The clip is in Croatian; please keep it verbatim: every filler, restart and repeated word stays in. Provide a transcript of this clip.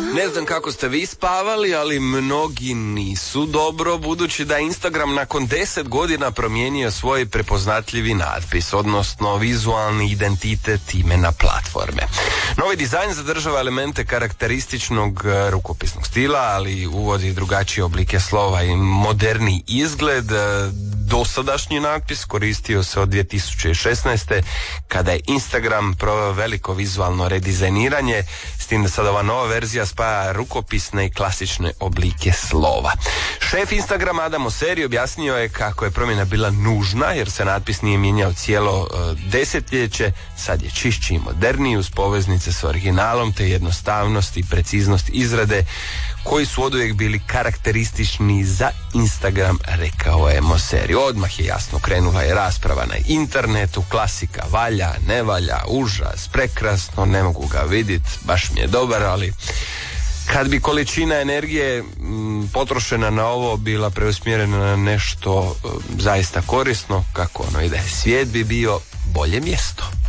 Ne znam kako ste vi spavali, ali mnogi nisu dobro, budući da je Instagram nakon deset godina promijenio svoj prepoznatljivi natpis, odnosno vizualni identitet imena platforme. Novi dizajn zadržava elemente karakterističnog rukopisnog stila, ali uvodi drugačije oblike slova i moderni izgled. Dosadašnji natpis koristio se od dvije tisuće šesnaeste kada je Instagram proveo veliko vizualno redizajniranje, s tim da sad ova nova verzija spaja rukopisne i klasične oblike slova. Šef Instagrama Adam Mosseri objasnio je kako je promjena bila nužna jer se natpis nije mijenjao cijelo uh, desetljeće, sad je čišći i moderniji uz poveznice s originalom te jednostavnost i preciznost izrade koji su oduvijek bili karakteristični za Instagram, rekao je Mosseri. Odmah je jasno krenula je rasprava na internetu, klasika valja, ne valja, užas, prekrasno, ne mogu ga vidjeti, baš mi je dobar, ali kad bi količina energije m, potrošena na ovo bila preusmjerena na nešto m, zaista korisno, kako ono ide, svijet bi bio bolje mjesto.